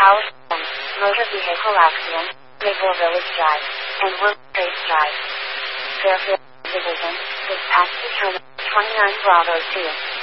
California, Motor Vehicle Accident, Mayville Village Drive, and Workplace Drive. Fairfield Division, dispatch determined 29 Bravo 2.